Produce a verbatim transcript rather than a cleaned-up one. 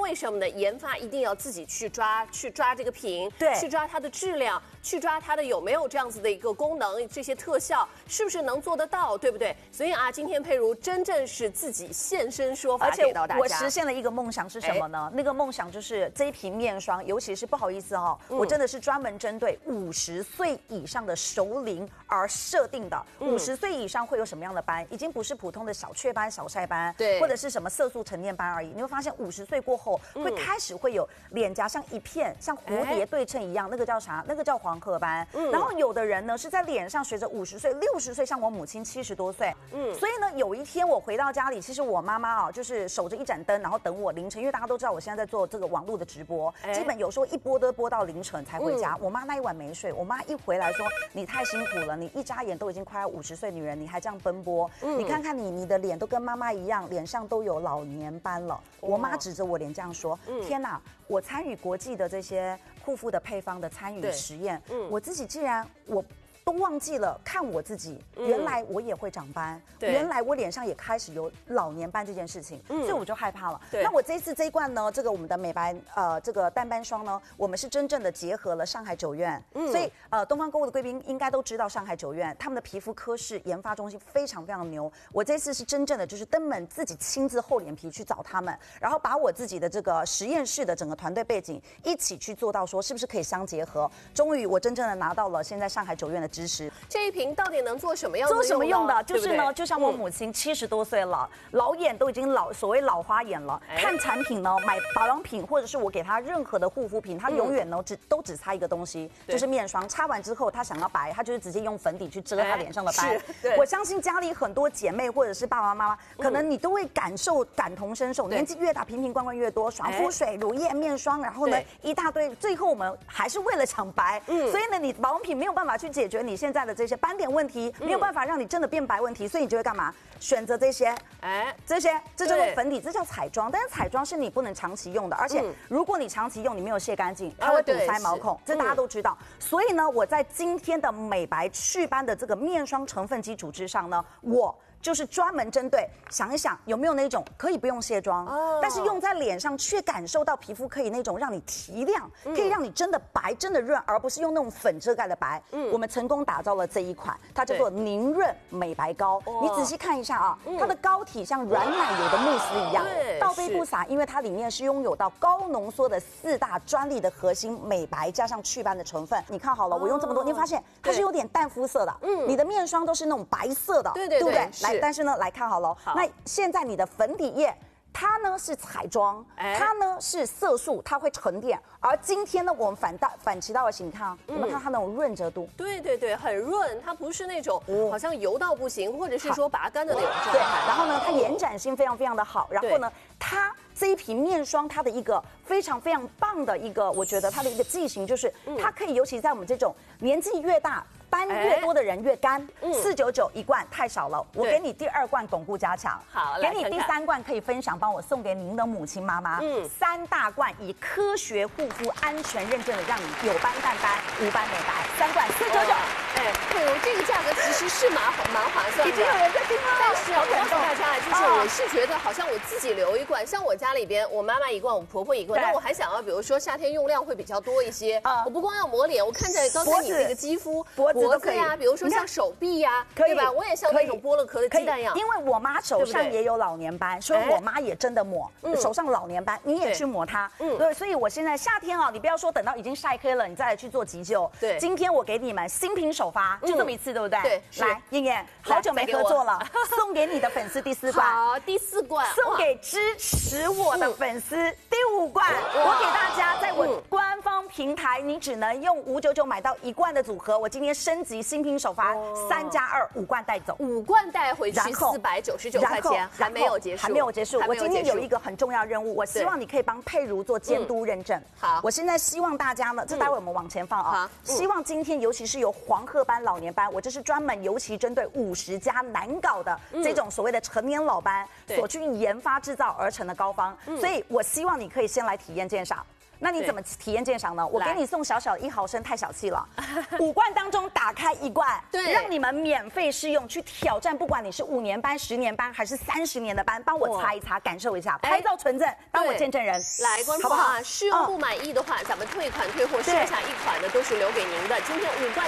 为什么呢？研发一定要自己去抓，去抓这个品， 对， 去抓它的质量，去抓它的有没有这样子的一个功能，这些特效是不是能做得到，对不对？所以啊，今天佩如真正是自己现身说法给到大家。 我实现了一个梦想是什么呢？那个梦想就是这一瓶面霜，尤其是不好意思哦，嗯、我真的是专门针对五十岁以上的熟龄而设定的。五十岁以上会有什么样的斑？已经不是普通的小雀斑、小晒斑， 对， 或者是什么色素沉淀斑而已。你会发现，五十岁过后会开始会有脸颊像一片像蝴蝶对称一样，那个叫啥？那个叫黄褐斑。嗯、然后有的人呢是在脸上随着五十岁、六十岁，像我母亲七十多岁，嗯，所以呢，有一天我回到家里，其实我妈妈啊，就是守着一盏灯，然后等我凌晨，因为大家都知道我现在在做这个网络的直播，基本有时候一播都播到凌晨才回家。嗯、我妈那一晚没睡，我妈一回来说：“你太辛苦了，你一眨眼都已经快要五十岁女人，你还这样奔波，嗯、你看看你，你的脸都跟妈妈一样，脸上都有老年斑了。”我妈指着我脸这样说：“嗯、天哪！我参与国际的这些护肤的配方的参与实验，嗯、我自己既然我。”都忘记了看我自己，原来我也会长斑，嗯、原来我脸上也开始有老年斑这件事情，嗯、所以我就害怕了。那我这一次这一罐呢，这个我们的美白呃这个淡斑霜呢，我们是真正的结合了上海九院，嗯、所以呃东方购物的贵宾应该都知道上海九院他们的皮肤科室研发中心非常非常牛。我这次是真正的就是登门自己亲自厚脸皮去找他们，然后把我自己的这个实验室的整个团队背景一起去做到说是不是可以相结合。终于我真正的拿到了现在上海九院的支持。 这一瓶到底能做什么样的用？ 做什么用的？就是呢，就像我母亲七十多岁了，嗯、老眼都已经老，所谓老花眼了。哎、看产品呢，买保养品或者是我给她任何的护肤品，她永远呢、嗯、只都只擦一个东西，就是面霜。擦完之后，她想要白，她就是直接用粉底去遮她脸上的斑。我相信家里很多姐妹或者是爸爸妈妈，可能你都会感受感同身受。嗯、年纪越大，瓶瓶罐罐越多，爽肤水、乳液、面霜，然后呢一大堆，最后我们还是为了抢白。嗯、所以呢，你保养品没有办法去解决你现在的这些斑点问题，没有办法让你真的变白问题，所以你就会干嘛？选择这些，哎，这些，这叫做粉底，这叫彩妆。但是彩妆是你不能长期用的，而且如果你长期用，你没有卸干净，它会堵塞毛孔，这大家都知道。所以呢，我在今天的美白祛斑的这个面霜成分基础之上呢，我。就是专门针对想一想有没有那种可以不用卸妆，哦、但是用在脸上却感受到皮肤可以那种让你提亮，嗯、可以让你真的白真的润，而不是用那种粉遮盖的白。嗯、我们成功打造了这一款，它叫做凝润美白膏。你仔细看一下啊，嗯、它的膏体像软奶油的慕斯一样，倒杯不洒，因为它里面是拥有到高浓缩的四大专利的核心美白加上祛斑的成分。你看好了，哦、我用这么多，你会发现它是有点淡肤色的，嗯，你的面霜都是那种白色的， 对对对， 对不对？来。但是呢，来看好了，好，那现在你的粉底液，它呢是彩妆，哎、它呢是色素，它会沉淀。而今天呢，我们反倒反其道而行，你看啊，嗯、你们看它那种润泽度， 对对对，很润，它不是那种好像油到不行，或者是说拔干的那种状态。 对，然后呢，它延展性非常非常的好，然后呢，它这一瓶面霜，它的一个非常非常棒的一个，我觉得它的一个剂型就是，它可以尤其在我们这种年纪越大。斑越多的人越干，四九九一罐太少了，我给你第二罐巩固加强， 好， 给你第三罐可以分享，帮我送给您的母亲妈妈，嗯，三大罐以科学护肤安全认证的，让你有斑淡斑无斑美白，三罐四九九， 哎，佩如这个价格其实是蛮蛮划算的， 已经有人在听了， 但是我告诉大家，就是我是觉得好像我自己留一罐，像我家里边我妈妈一罐，我婆婆一罐，但我还想要，比如说夏天用量会比较多一些，我不光要抹脸，我看着刚才你那个肌肤脖子。脖子呀，比如说像手臂呀，对吧？我也像那种剥了壳的鸡蛋一样。 因为我妈手上也有老年斑，所以我妈也真的抹手上老年斑，你也去抹它。嗯，对，所以我现在夏天啊，你不要说等到已经晒黑了，你再来去做急救。对，今天我给你们新品首发，就这么一次，对不对？对，来，燕燕，好久没合作了，送给你的粉丝第四罐。 好，第四罐送给支持我的粉丝第五罐。我给大家在我官方平台，你只能用五九九买到一罐的组合。我今天升级新品首发，三加二，五罐带走， 五罐带回去四百九十九块钱，还没有结束， 还没有结束。我今天有一个很重要任务，我希望你可以帮佩如做监督认证。好，我现在希望大家呢，这待会我们往前放啊。希望今天尤其是有黄褐斑、老年斑，我这是专门尤其针对五十加难搞的这种所谓的成年老斑所去研发制造而成的膏方，所以我希望你可以先来体验鉴赏。 那你怎么体验鉴赏呢？我给你送小小一毫升，太小气了。五罐当中打开一罐， 对， 让你们免费试用，去挑战，不管你是五年班、十年班还是三十年的班，帮我擦一擦，感受一下，拍照存证，当我见证人。 来，观众啊，试用不满意的话，咱们退款退货，剩下一款呢都是留给您的。今天五罐。